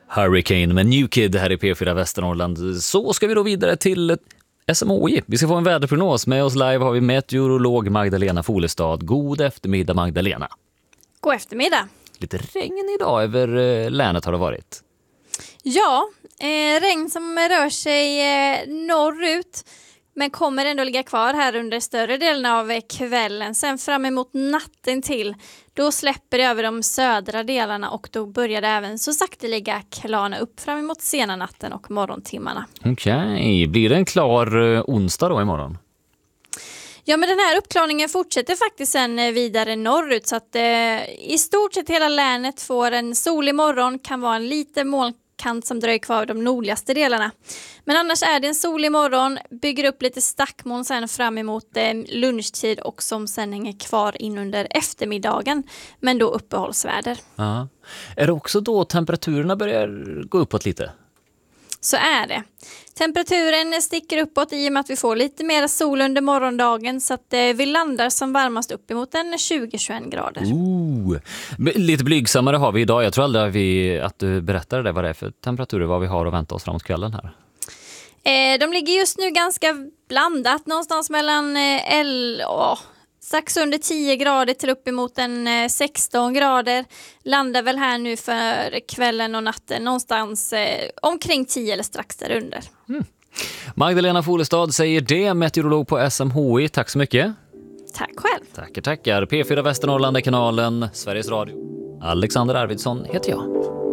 Hurricane med New Kid här i P4 Västernorrland. Så ska vi då vidare till SMHI. Vi ska få en väderprognos. Med oss live har vi meteorolog Magdalena Folestad. God eftermiddag Magdalena. God eftermiddag. Lite regn idag över länet har det varit. Ja, regn som rör sig norrut men kommer ändå ligga kvar här under större delen av kvällen. Sen fram emot natten till, då släpper det över de södra delarna och då börjar det även så sakteliga klarna upp fram emot sena natten och morgontimmarna. Okej, blir det en klar onsdag då imorgon? Ja, men den här uppklarningen fortsätter faktiskt sen vidare norrut så att i stort sett hela länet får en solig morgon, kan vara en liten molnkant som dröjer kvar de nordligaste delarna. Men annars är det en solig morgon, bygger upp lite stackmoln sen fram emot lunchtid och som sen hänger kvar in under eftermiddagen, men då uppehållsväder. Ja. Är det också då temperaturerna börjar gå uppåt lite? Så är det. Temperaturen sticker uppåt i och med att vi får lite mer sol under morgondagen så att vi landar som varmast upp emot en 20-21 grader. Lite blygsammare har vi idag. Jag tror aldrig att du berättade det, vad det är för temperaturer, vad vi har att vänta oss framåt kvällen här. De ligger just nu ganska blandat, någonstans mellan strax under 10 grader till uppemot en 16 grader. Landar väl här nu för kvällen och natten någonstans omkring 10 eller strax därunder. Magdalena Folestad säger det, meteorolog på SMHI. Tack så mycket. Tack själv. Tackar. P4 Västernorrland är kanalen, Sveriges Radio. Alexander Arvidsson heter jag.